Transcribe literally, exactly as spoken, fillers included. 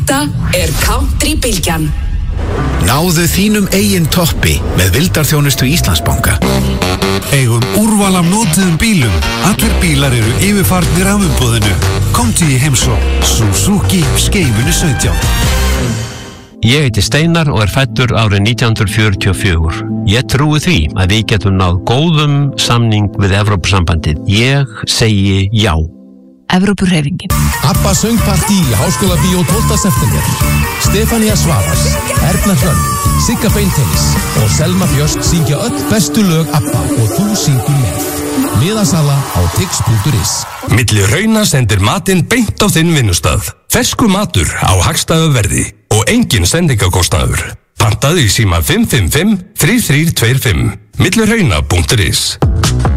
Þetta er Country-bylgjan. Náðu þínum eigin toppi með vildarþjónustu Íslandsbanka. Eigum úrval af notuðum bílum. Allir bílar eru yfirfarnir af umboðinu. Komdu í heimsókn. Suzuki Skeifunu sautján. Ég heiti Steinar og er fæddur árið nítján hundruð fjörutíu og fjögur. Ég trúi því að við getum náð góðum samning við Evrópusambandið. Ég segi já. Evrópuhreyfingin. Abba söngpartí í Háskólabíó tólfta september. Stefania Svavars, Erna Hrönn, Sigga Beinteins og Selma Björst syngja öll bestu lög Abba og þú syngur með. Miðasala á tix punktur is. Milli Rauna sendir matinn beint á þinn vinnustað. Fersku matur á hagstæðu verði og engin sendingakostnaður. Pantaðu í síma fimm fimm fimm, þrjú þrjú tvö fimm. milli rauna punktur is.